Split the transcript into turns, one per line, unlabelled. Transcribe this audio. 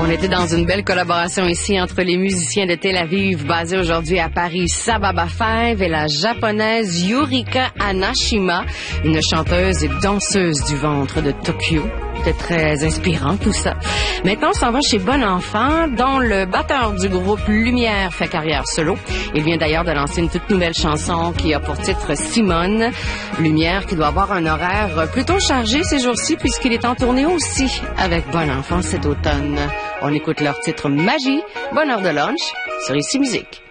On était dans une belle collaboration ici entre les musiciens de Tel Aviv, basés aujourd'hui à Paris, Sababa Five, et la japonaise Yurika Anashima, une chanteuse et danseuse du ventre de Tokyo. C'était très inspirant tout ça. Maintenant, on s'en va chez Bon Enfant, dont le batteur du groupe Lumière fait carrière solo. Il vient d'ailleurs de lancer une toute nouvelle chanson qui a pour titre Simone. Lumière qui doit avoir un horaire plutôt chargé ces jours-ci puisqu'il est en tournée aussi avec Bon Enfant cet automne. On écoute leur titre Magie, bonne heure de lunch sur Ici Musique.